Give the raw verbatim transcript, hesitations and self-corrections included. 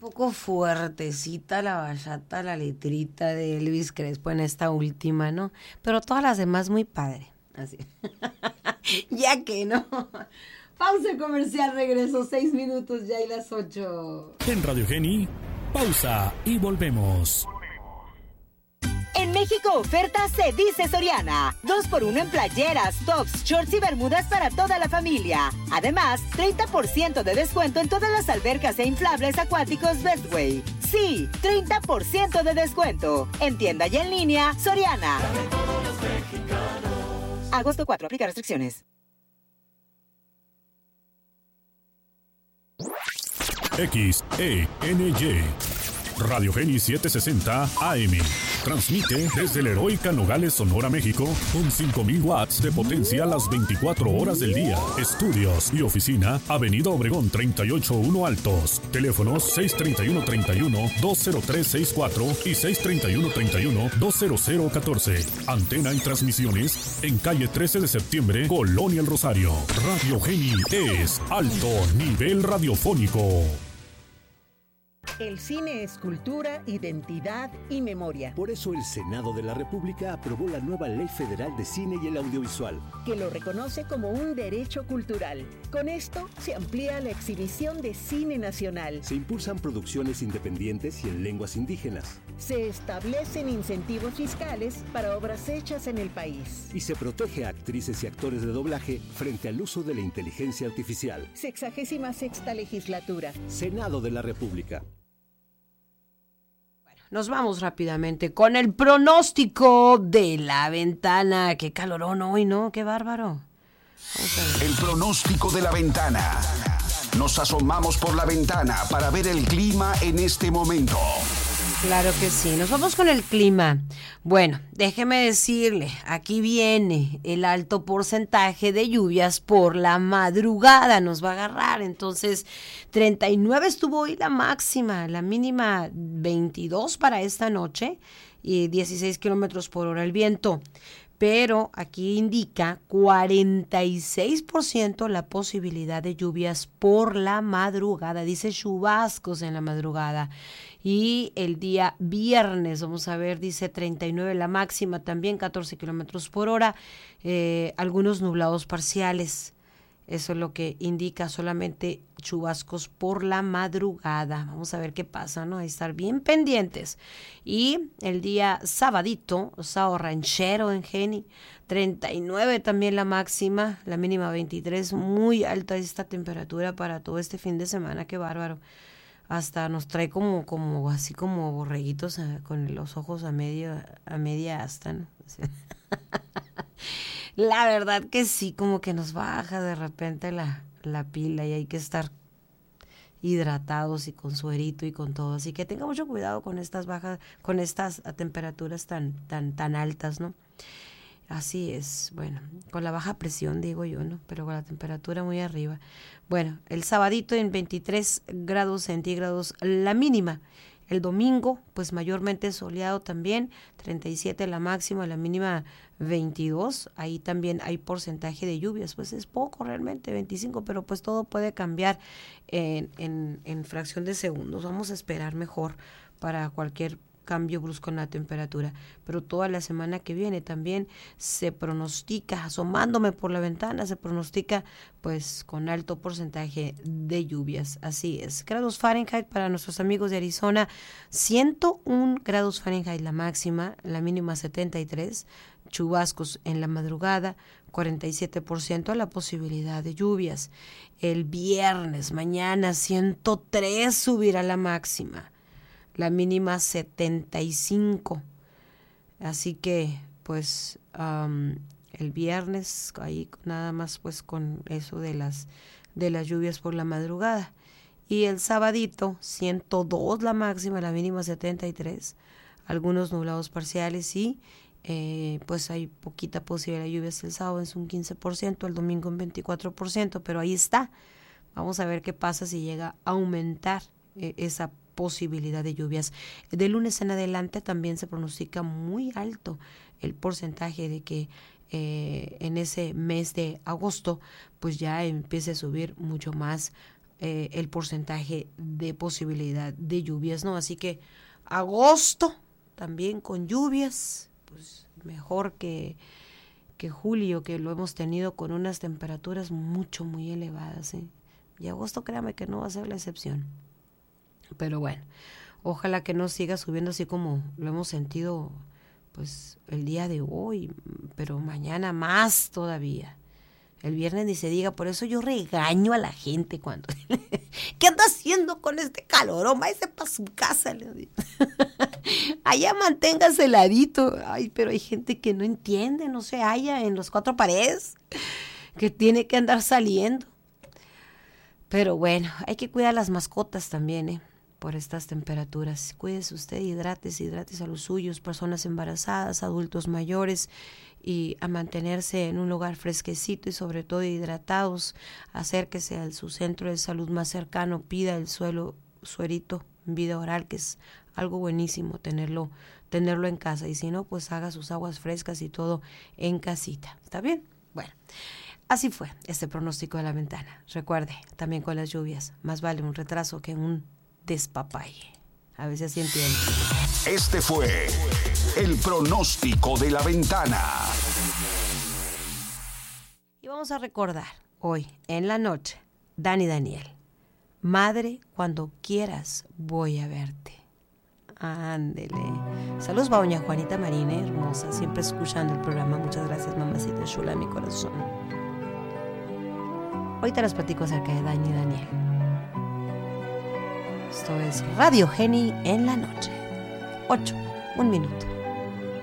poco fuertecita la bachata, la letrita de Elvis Crespo en esta última, ¿no? Pero todas las demás muy padre, así. Ya que no. Pausa comercial, regreso, seis minutos ya y las ocho. En Radio Geni, pausa y volvemos. En México oferta se dice Soriana. dos por uno en playeras, tops, shorts y bermudas para toda la familia. Además, treinta por ciento de descuento en todas las albercas e inflables acuáticos Bestway. Sí, treinta por ciento de descuento. En tienda y en línea, Soriana. Agosto cuatro, aplica restricciones. X E N Y Radio Geni setecientos sesenta A M. Transmite desde la heroica Nogales, Sonora, México, con cinco mil watts de potencia las veinticuatro horas del día. Estudios y oficina, Avenida Obregón treinta y ocho uno Altos. Teléfonos seis treinta y uno treinta y uno, dos cero tres sesenta y cuatro y seis treinta y uno treinta y uno, dos cero cero catorce. Antena y transmisiones en calle trece de septiembre, Colonia El Rosario. Radio Geni es alto nivel radiofónico. El cine es cultura, identidad y memoria. Por eso el Senado de la República aprobó la nueva Ley Federal de Cine y el Audiovisual, que lo reconoce como un derecho cultural. Con esto se amplía la exhibición de cine nacional. Se impulsan producciones independientes y en lenguas indígenas. Se establecen incentivos fiscales para obras hechas en el país. Y se protege a actrices y actores de doblaje frente al uso de la inteligencia artificial. Sexagésima sexta legislatura. Senado de la República. Nos vamos rápidamente con el pronóstico de la ventana. Qué calorón hoy, ¿no? Qué bárbaro. El pronóstico de la ventana. Nos asomamos por la ventana para ver el clima en este momento. Claro que sí. Nos vamos con el clima. Bueno, déjeme decirle, aquí viene el alto porcentaje de lluvias por la madrugada. Nos va a agarrar. Entonces, treinta y nueve estuvo hoy la máxima, la mínima veintidós para esta noche y dieciséis kilómetros por hora el viento. Pero aquí indica cuarenta y seis por ciento la posibilidad de lluvias por la madrugada. Dice chubascos en la madrugada. Y el día viernes, vamos a ver, dice treinta y nueve la máxima, también catorce kilómetros por hora, eh, algunos nublados parciales. Eso es lo que indica solamente chubascos por la madrugada. Vamos a ver qué pasa, ¿no? Hay que estar bien pendientes. Y el día sabadito, sábado ranchero en Geni, treinta y nueve también la máxima, la mínima veintitrés, muy alta esta temperatura para todo este fin de semana, qué bárbaro. Hasta nos trae como, como así como borreguitos a, con los ojos a medio, a media asta, ¿no? La verdad que sí, como que nos baja de repente la, la pila y hay que estar hidratados y con suerito y con todo. Así que tenga mucho cuidado con estas bajas, con estas temperaturas tan, tan, tan altas, ¿no? Así es, bueno, con la baja presión digo yo, ¿no? Pero con la temperatura muy arriba. Bueno, el sabadito en veintitrés grados centígrados la mínima. El domingo, pues mayormente soleado también, treinta y siete la máxima, la mínima veintidós. Ahí también hay porcentaje de lluvias, pues es poco realmente, veinticinco, pero pues todo puede cambiar en, en, en fracción de segundos. Vamos a esperar mejor para cualquier cambio brusco en la temperatura, pero toda la semana que viene también se pronostica, asomándome por la ventana, se pronostica pues con alto porcentaje de lluvias, así es. Grados Fahrenheit para nuestros amigos de Arizona, ciento uno grados Fahrenheit la máxima, la mínima setenta y tres, chubascos en la madrugada, cuarenta y siete por ciento la posibilidad de lluvias. El viernes, mañana, ciento tres subirá la máxima, la mínima setenta y cinco. Así que, pues, um, el viernes, ahí nada más pues con eso de las, de las lluvias por la madrugada. Y el sabadito, ciento dos la máxima, la mínima setenta y tres. Algunos nublados parciales y eh, pues hay poquita posibilidad de lluvias el sábado, es un quince por ciento, el domingo un veinticuatro por ciento, pero ahí está. Vamos a ver qué pasa si llega a aumentar eh, esa posibilidad de lluvias. De lunes en adelante también se pronostica muy alto el porcentaje de que eh, en ese mes de agosto pues ya empiece a subir mucho más eh, el porcentaje de posibilidad de lluvias, ¿no? Así que agosto también con lluvias, pues mejor que, que julio, que lo hemos tenido con unas temperaturas mucho, muy elevadas, ¿eh? Y agosto, créame que no va a ser la excepción. Pero bueno, ojalá que no siga subiendo así como lo hemos sentido pues el día de hoy, pero mañana más todavía. El viernes ni se diga, por eso yo regaño a la gente cuando... ¿Qué anda haciendo con este calorón? Váyase para su casa, le digo. Allá manténgase heladito. Ay, pero hay gente que no entiende, no se halla en los cuatro paredes, que tiene que andar saliendo. Pero bueno, hay que cuidar las mascotas también, ¿eh? Por estas temperaturas. Cuídese usted, hidrátese, hidrátese a los suyos, personas embarazadas, adultos mayores, y a mantenerse en un lugar fresquecito y sobre todo hidratados. Acérquese a su centro de salud más cercano, pida el suelo, suerito, vida oral, que es algo buenísimo tenerlo, tenerlo en casa, y si no, pues haga sus aguas frescas y todo en casita. ¿Está bien? Bueno, así fue este pronóstico de la ventana. Recuerde, también con las lluvias, más vale un retraso que un despapalle. A veces sí entiendo. Este fue el pronóstico de la ventana. Y vamos a recordar hoy en la noche, Dani Daniel, madre, cuando quieras voy a verte. Ándele. Saludos para doña Juanita Marina, hermosa, siempre escuchando el programa. Muchas gracias, mamacita chula de mi corazón. Hoy te las platico acerca de Dani Daniel. Esto es Radio Geni en la noche. Ocho, un minuto.